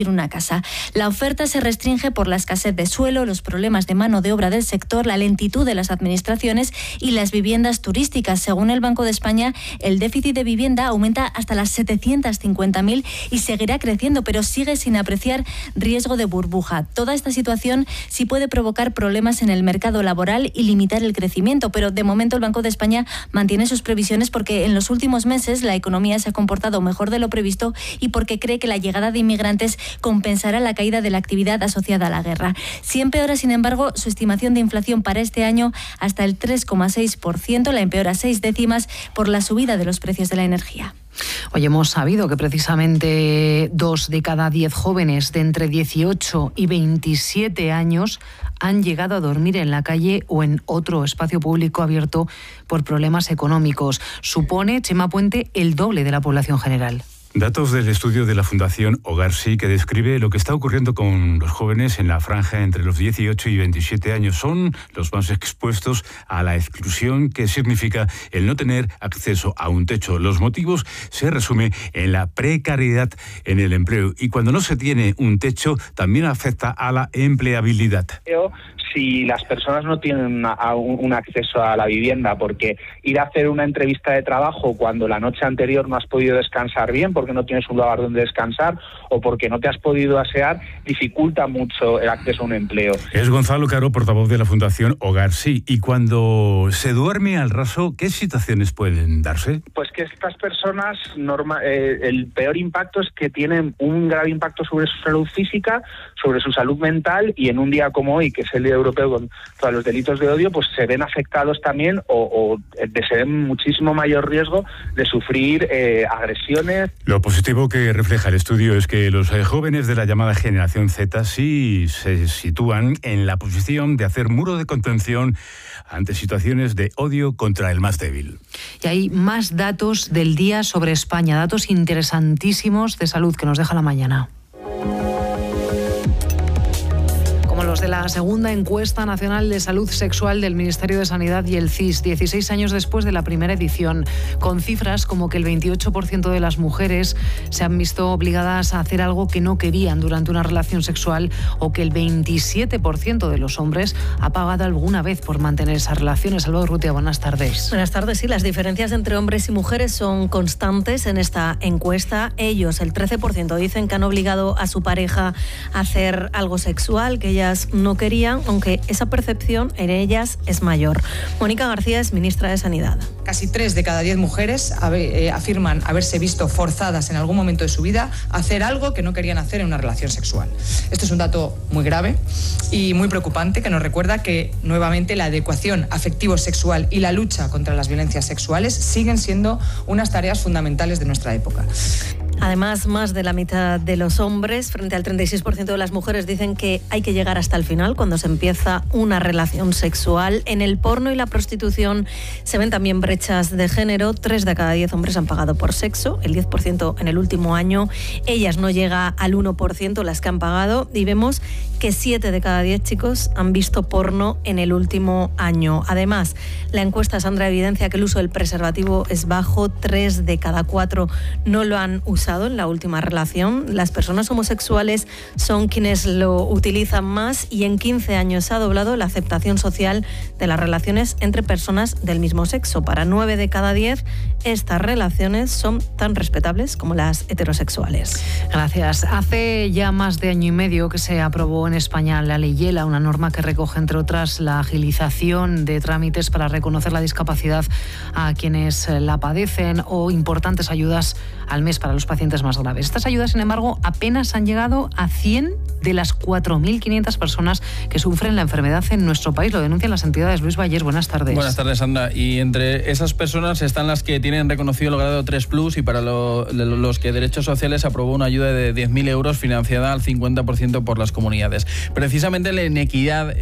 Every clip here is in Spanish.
una casa. La oferta se restringe por la escasez de suelo, los problemas de mano de obra del sector, la lentitud de las administraciones y las viviendas turísticas. Según el Banco de España, el déficit de vivienda aumenta hasta las 750.000 y seguirá creciendo, pero sigue sin apreciar riesgo de burbuja. Toda esta situación sí puede provocar problemas en el mercado laboral y limitar el crecimiento, pero de momento el Banco de España mantiene sus previsiones porque en los últimos meses la economía se ha comportado mejor de lo previsto y porque cree que la llegada de inmigrantes compensará la caída de la actividad asociada a la guerra. Sí empeora, sin embargo, su estimación de inflación para este año hasta el 3,6%, la empeora 6 décimas por la subida de los precios de la energía. Hoy hemos sabido que precisamente 2 de cada 10 jóvenes de entre 18 y 27 años han llegado a dormir en la calle o en otro espacio público abierto por problemas económicos. Supone, Chema Puente, el doble de la población general. Datos del estudio de la Fundación Hogar Sí, que describe lo que está ocurriendo con los jóvenes en la franja entre los 18 y 27 años. Son los más expuestos a la exclusión, que significa el no tener acceso a un techo. Los motivos se resumen en la precariedad en el empleo. Y cuando no se tiene un techo, también afecta a la empleabilidad. Si las personas no tienen un acceso a la vivienda, porque ir a hacer una entrevista de trabajo cuando la noche anterior no has podido descansar bien, porque no tienes un lugar donde descansar o porque no te has podido asear, dificulta mucho el acceso a un empleo. Es Gonzalo Caro, portavoz de la Fundación Hogar Sí. Y cuando se duerme al raso, ¿qué situaciones pueden darse? Pues que estas personas, el peor impacto es que tienen un grave impacto sobre su salud física, sobre su salud mental, y en un día como hoy, que es el Día Europeo contra los delitos de odio, pues se ven afectados también o se ven muchísimo mayor riesgo de sufrir agresiones. Lo positivo que refleja el estudio es que los jóvenes de la llamada generación Z sí se sitúan en la posición de hacer muro de contención ante situaciones de odio contra el más débil. Y hay más datos del día sobre España, datos interesantísimos de salud que nos deja la mañana. Los de la segunda encuesta nacional de salud sexual del Ministerio de Sanidad y el CIS, 16 años después de la primera edición, con cifras como que el 28% de las mujeres se han visto obligadas a hacer algo que no querían durante una relación sexual, o que el 27% de los hombres ha pagado alguna vez por mantener esas relaciones. Salvador Rutia, buenas tardes. Buenas tardes. Sí, las diferencias entre hombres y mujeres son constantes en esta encuesta. Ellos, el 13%, dicen que han obligado a su pareja a hacer algo sexual, que ellas no querían, aunque esa percepción en ellas es mayor. Mónica García es ministra de Sanidad. Casi 3 de cada 10 mujeres afirman haberse visto forzadas en algún momento de su vida a hacer algo que no querían hacer en una relación sexual. Esto es un dato muy grave y muy preocupante, que nos recuerda que, nuevamente, la adecuación afectivo-sexual y la lucha contra las violencias sexuales siguen siendo unas tareas fundamentales de nuestra época. Además, más de la mitad de los hombres, frente al 36% de las mujeres, dicen que hay que llegar hasta el final cuando se empieza una relación sexual. En el porno y la prostitución se ven también brechas de género. 3 de cada 10 hombres han pagado por sexo, el 10% en el último año. Ellas no llega al 1% las que han pagado, y vemos que 7 de cada 10 chicos han visto porno en el último año. Además, la encuesta Sandra evidencia que el uso del preservativo es bajo. 3 de cada 4 no lo han usado en la última relación. Las personas homosexuales son quienes lo utilizan más, y en 15 años se ha doblado la aceptación social de las relaciones entre personas del mismo sexo. Para 9 de cada 10, estas relaciones son tan respetables como las heterosexuales. Gracias. Hace ya más de año y medio que se aprobó en España la Ley ELA, una norma que recoge, entre otras, la agilización de trámites para reconocer la discapacidad a quienes la padecen, o importantes ayudas al mes para los pacientes más graves. Estas ayudas, sin embargo, apenas han llegado a 100 de las 4.500 personas que sufren la enfermedad en nuestro país. Lo denuncian las entidades. Luis Vallés, buenas tardes. Buenas tardes, Sandra. Y entre esas personas están las que tienen reconocido el grado 3+, y para los que Derechos Sociales aprobó una ayuda de 10.000 euros financiada al 50% por las comunidades. Precisamente la inequidad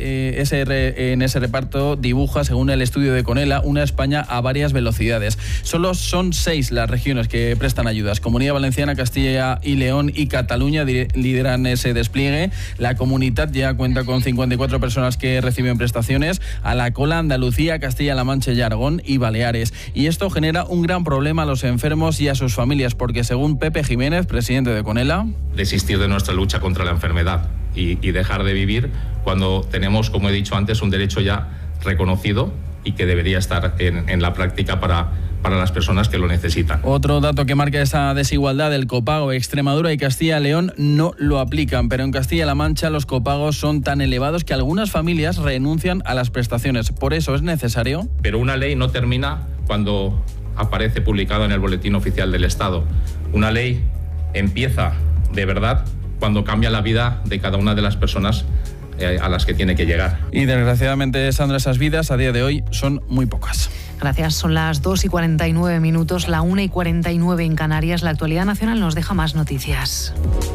en ese reparto dibuja, según el estudio de Conela, una España a varias velocidades. Solo son 6 las regiones que prestan ayudas. Comunidad Valenciana, Castilla y León y Cataluña lideran ese despliegue, niegue. La Comunitat ya cuenta con 54 personas que reciben prestaciones, a la cola Andalucía, Castilla-La Mancha y Aragón y Baleares. Y esto genera un gran problema a los enfermos y a sus familias, porque según Pepe Jiménez, presidente de Conela, desistir de nuestra lucha contra la enfermedad y dejar de vivir cuando tenemos, como he dicho antes, un derecho ya reconocido y que debería estar en la práctica para las personas que lo necesitan. Otro dato que marca esa desigualdad, el copago. Extremadura y Castilla y León no lo aplican, pero en Castilla-La Mancha los copagos son tan elevados que algunas familias renuncian a las prestaciones. Por eso es necesario. Pero una ley no termina cuando aparece publicada en el Boletín Oficial del Estado. Una ley empieza de verdad cuando cambia la vida de cada una de las personas a las que tiene que llegar. Y desgraciadamente, Sandra, esas vidas a día de hoy son muy pocas. Gracias, son las 2:49, la 1:49 en Canarias. La actualidad nacional nos deja más noticias.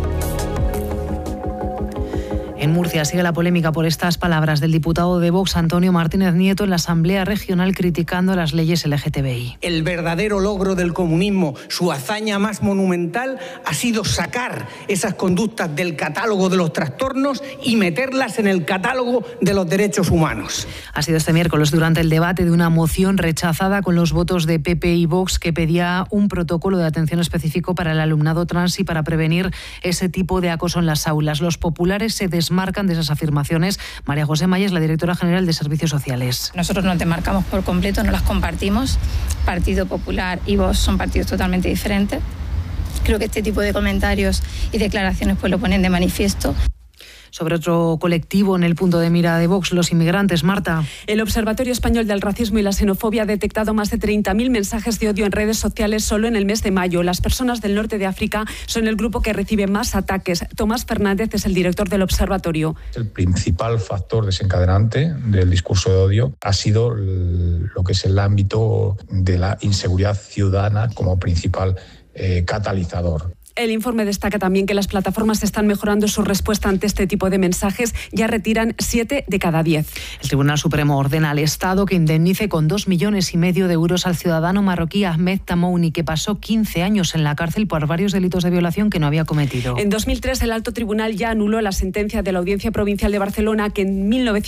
En Murcia sigue la polémica por estas palabras del diputado de Vox, Antonio Martínez Nieto, en la Asamblea Regional criticando las leyes LGTBI. El verdadero logro del comunismo, su hazaña más monumental, ha sido sacar esas conductas del catálogo de los trastornos y meterlas en el catálogo de los derechos humanos. Ha sido este miércoles durante el debate de una moción rechazada con los votos de PP y Vox que pedía un protocolo de atención específico para el alumnado trans y para prevenir ese tipo de acoso en las aulas. Los populares se desmarcan de esas afirmaciones. María José Mayes, la directora general de Servicios Sociales. Nosotros nos desmarcamos por completo, no las compartimos. Partido Popular y Vox son partidos totalmente diferentes. Creo que este tipo de comentarios y declaraciones pues lo ponen de manifiesto. Sobre otro colectivo en el punto de mira de Vox, los inmigrantes. Marta. El Observatorio Español del Racismo y la Xenofobia ha detectado más de 30.000 mensajes de odio en redes sociales solo en el mes de mayo. Las personas del norte de África son el grupo que recibe más ataques. Tomás Fernández es el director del observatorio. El principal factor desencadenante del discurso de odio ha sido lo que es el ámbito de la inseguridad ciudadana como principal catalizador. El informe destaca también que las plataformas están mejorando su respuesta ante este tipo de mensajes. Ya retiran 7 de cada 10. El Tribunal Supremo ordena al Estado que indemnice con 2,5 millones de euros al ciudadano marroquí Ahmed Tamouni, que pasó 15 años en la cárcel por varios delitos de violación que no había cometido. En 2003, el Alto Tribunal ya anuló la sentencia de la Audiencia Provincial de Barcelona, que en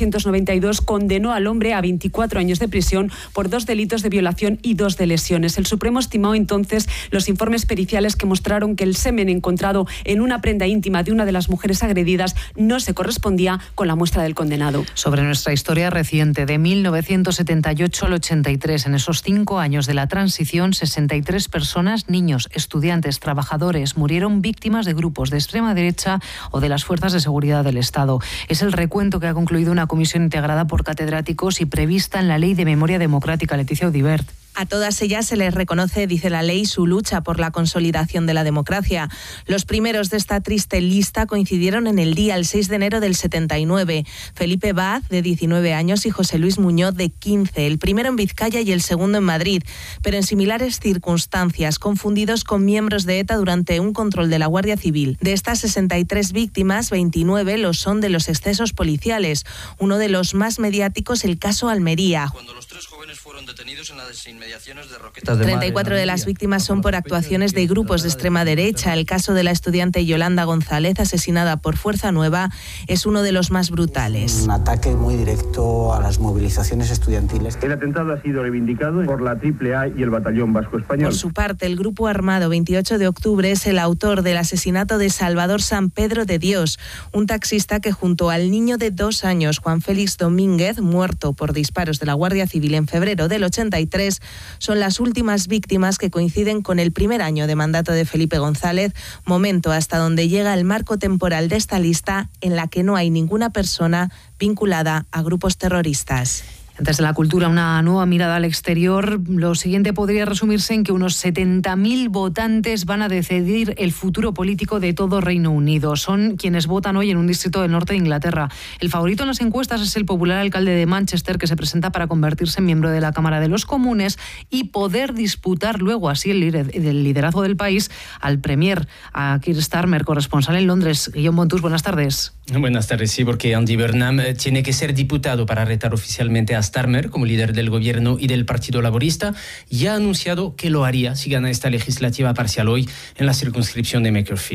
1992 condenó al hombre a 24 años de prisión por 2 delitos de violación y 2 de lesiones. El Supremo estimó entonces los informes periciales que mostraron que el semen encontrado en una prenda íntima de una de las mujeres agredidas no se correspondía con la muestra del condenado. Sobre nuestra historia reciente, de 1978 al 83, en esos 5 años de la transición, 63 personas, niños, estudiantes, trabajadores, murieron víctimas de grupos de extrema derecha o de las fuerzas de seguridad del Estado. Es el recuento que ha concluido una comisión integrada por catedráticos y prevista en la Ley de Memoria Democrática. Leticia Audibert. A todas ellas se les reconoce, dice la ley, su lucha por la consolidación de la democracia. Los primeros de esta triste lista coincidieron en el día, el 6 de enero del 79. Felipe Baz, de 19 años, y José Luis Muñoz, de 15. El primero en Vizcaya y el segundo en Madrid, pero en similares circunstancias, confundidos con miembros de ETA durante un control de la Guardia Civil. De estas 63 víctimas, 29 lo son de los excesos policiales. Uno de los más mediáticos, el caso Almería. Cuando los 3 jóvenes fueron detenidos en las inmediaciones de Roquetas de 34 de las víctimas son por actuaciones de grupos de extrema derecha. El caso de la estudiante Yolanda González, asesinada por Fuerza Nueva, es uno de los más brutales. Un ataque muy directo a las movilizaciones estudiantiles. El atentado ha sido reivindicado por la AAA y el Batallón Vasco Español. Por su parte, el grupo armado 28 de octubre es el autor del asesinato de Salvador San Pedro de Dios, un taxista que junto al niño de 2 años, Juan Félix Domínguez, muerto por disparos de la Guardia Civil en febrero del 83, son las últimas víctimas que coinciden con el primer año de mandato de Felipe González, momento hasta donde llega el marco temporal de esta lista en la que no hay ninguna persona vinculada a grupos terroristas. Antes de la cultura, una nueva mirada al exterior. Lo siguiente podría resumirse en que unos 70.000 votantes van a decidir el futuro político de todo Reino Unido. Son quienes votan hoy en un distrito del norte de Inglaterra. El favorito en las encuestas es el popular alcalde de Manchester, que se presenta para convertirse en miembro de la Cámara de los Comunes y poder disputar luego así el liderazgo del país al premier, a Keir Starmer, corresponsal en Londres. Guillaume Bontus, buenas tardes. Buenas tardes, sí, porque Andy Burnham tiene que ser diputado para retar oficialmente a Starmer como líder del gobierno y del Partido Laborista. Ya ha anunciado que lo haría si gana esta legislativa parcial hoy en la circunscripción de Makerfield.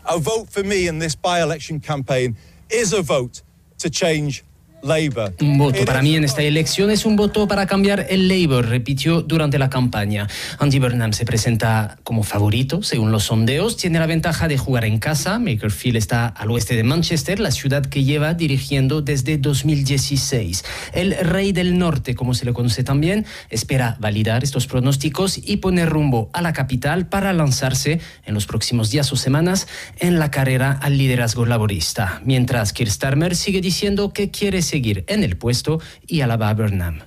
A vote for me in this by-election campaign is a vote to change Labour. Un voto para mí en esta elección es un voto para cambiar el Labour, repitió durante la campaña. Andy Burnham se presenta como favorito, según los sondeos. Tiene la ventaja de jugar en casa. Makerfield está al oeste de Manchester, la ciudad que lleva dirigiendo desde 2016. El Rey del Norte, como se le conoce también, espera validar estos pronósticos y poner rumbo a la capital para lanzarse en los próximos días o semanas en la carrera al liderazgo laborista. Mientras Keir Starmer sigue diciendo que quiere seguir en el puesto y alaba a Burnham.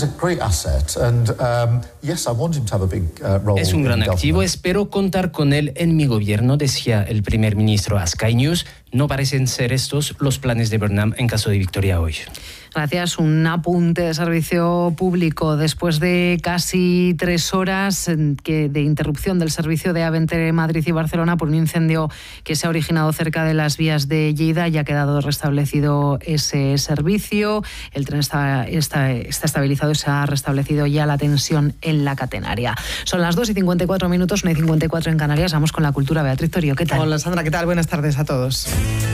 Es un gran activo, espero contar con él en mi gobierno, decía el primer ministro a Sky News. No parecen ser estos los planes de Burnham en caso de victoria hoy. Gracias. Un apunte de servicio público. Después de casi 3 horas de interrupción del servicio de AVE entre Madrid y Barcelona por un incendio que se ha originado cerca de las vías de Lleida, ya ha quedado restablecido ese servicio. El tren está estabilizado y se ha restablecido ya la tensión en la catenaria. Son las 2:54, 1:54 en Canarias. Vamos con la cultura. Beatriz Torio, ¿qué tal? Hola Sandra, ¿qué tal? Buenas tardes a todos.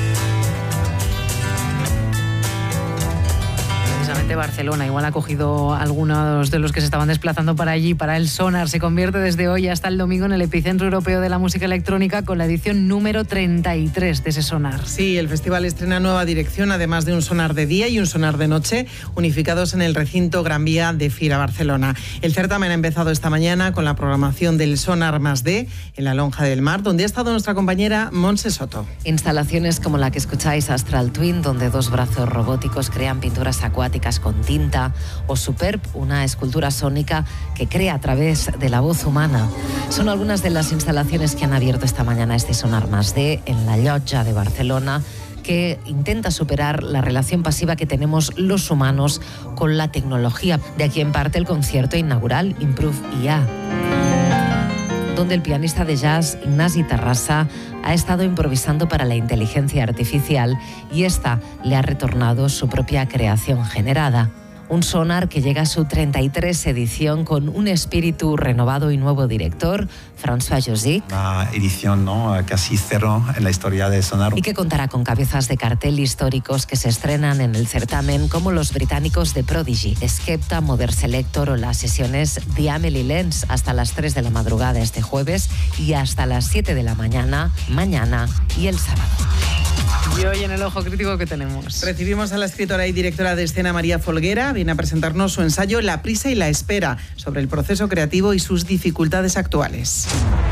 Barcelona igual ha cogido algunos de los que se estaban desplazando para allí, para el Sonar. Se convierte desde hoy hasta el domingo en el epicentro europeo de la música electrónica con la edición número 33 de ese Sonar. Sí, el festival estrena nueva dirección, además de un sonar de día y un sonar de noche, unificados en el recinto Gran Vía de Fira Barcelona. El certamen ha empezado esta mañana con la programación del Sonar Más D en la Lonja del Mar, donde ha estado nuestra compañera Montse Soto. Instalaciones como la que escucháis, Astral Twin, donde 2 brazos robóticos crean pinturas acuáticas con tinta, o Superb, una escultura sónica que crea a través de la voz humana. Son algunas de las instalaciones que han abierto esta mañana este Sonar Más D en la Llotja de Barcelona, que intenta superar la relación pasiva que tenemos los humanos con la tecnología. De aquí en parte el concierto inaugural Improve IA, donde el pianista de jazz Ignasi Tarrasa ha estado improvisando para la inteligencia artificial y esta le ha retornado su propia creación generada. Un sonar que llega a su 33 edición con un espíritu renovado y nuevo director, François Josic. Una edición casi cero en la historia de Sonar. Y que contará con cabezas de cartel históricos que se estrenan en el certamen, como los británicos de Prodigy, Skepta, Modern Selector o las sesiones The Amelie Lenz, hasta las 3 de la madrugada este jueves y hasta las 7 de la mañana y el sábado. Y hoy en el Ojo Crítico, ¿qué tenemos? Recibimos a la escritora y directora de escena María Folguera. Viene a presentarnos su ensayo La prisa y la espera, sobre el proceso creativo y sus dificultades actuales.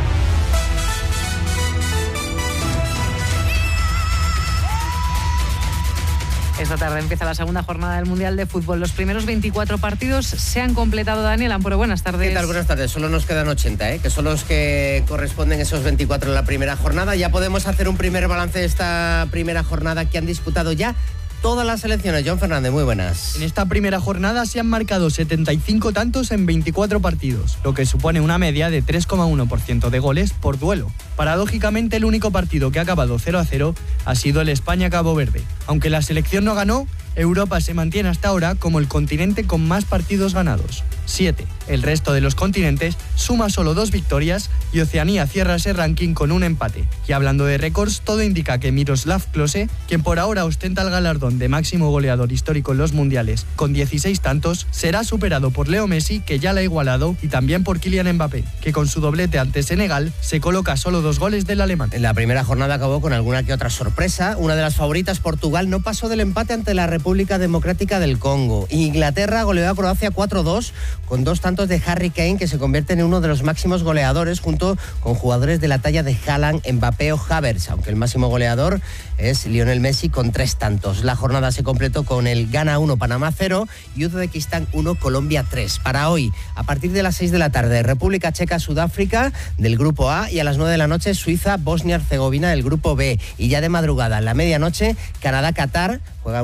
Esta tarde empieza la segunda jornada del Mundial de Fútbol. Los primeros 24 partidos se han completado. Daniel Ampuro, buenas tardes. ¿Qué tal? Buenas tardes. Solo nos quedan 80, que son los que corresponden esos 24 en la primera jornada. Ya podemos hacer un primer balance de esta primera jornada que han disputado ya todas las selecciones. John Fernández, muy buenas. En esta primera jornada se han marcado 75 tantos en 24 partidos, lo que supone una media de 3,1% de goles por duelo. Paradójicamente, el único partido que ha acabado 0-0 ha sido el España-Cabo Verde. Aunque la selección no ganó, Europa se mantiene hasta ahora como el continente con más partidos ganados, 7. El resto de los continentes suma solo 2 victorias y Oceanía cierra ese ranking con un empate. Y hablando de récords, todo indica que Miroslav Klose, quien por ahora ostenta el galardón de máximo goleador histórico en los mundiales con 16 tantos, será superado por Leo Messi, que ya la ha igualado, y también por Kylian Mbappé, que con su doblete ante Senegal se coloca a solo 2 goles del alemán. En la primera jornada acabó con alguna que otra sorpresa. Una de las favoritas, Portugal, no pasó del empate ante la República Democrática del Congo. Inglaterra goleó a Croacia 4-2 con 2 tantos de Harry Kane, que se convierte en uno de los máximos goleadores junto con jugadores de la talla de Haaland, Mbappé o Havertz, aunque el máximo goleador es Lionel Messi con 3 tantos. La jornada se completó con el Ghana 1, Panamá 0 y Uzbekistán 1, Colombia 3. Para hoy, a partir de las 6 de la tarde, República Checa, Sudáfrica del grupo A, y a las 9 de la noche Suiza, Bosnia-Herzegovina del grupo B. Y ya de madrugada, a la medianoche, Canadá-Qatar, juega una de las anfitrionas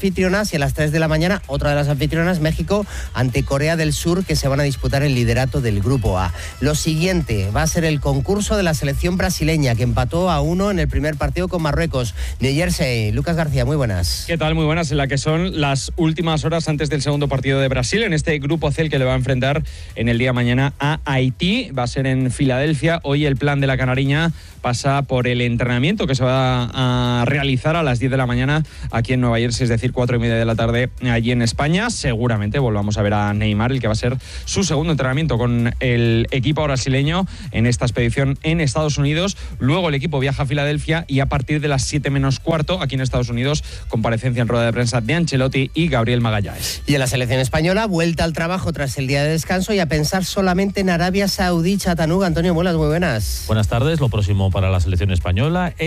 anfitrionas, y a las 3 de la mañana otra de las anfitrionas, México, ante Corea del Sur, que se van a disputar el liderato del Grupo A. Lo siguiente va a ser el concurso de la selección brasileña, que empató a 1 en el primer partido con Marruecos. New Jersey, Lucas García, muy buenas. ¿Qué tal? Muy buenas, en la que son las últimas horas antes del segundo partido de Brasil, en este Grupo C, el que le va a enfrentar en el día mañana a Haití. Va a ser en Filadelfia. Hoy el plan de la canariña pasa por el entrenamiento que se va a realizar a las 10 de la mañana aquí en Nueva Jersey, es decir, 4:30 de la tarde allí en España. Seguramente volvamos a ver a Neymar, el que va a ser su segundo entrenamiento con el equipo brasileño en esta expedición en Estados Unidos. Luego el equipo viaja a Filadelfia y a partir de las 7 menos cuarto, aquí en Estados Unidos, comparecencia en rueda de prensa de Ancelotti y Gabriel Magallanes. Y en la selección española, vuelta al trabajo tras el día de descanso y a pensar solamente en Arabia Saudí. Chattanooga, Antonio Muelas, muy buenas. Buenas tardes. Lo próximo para la selección española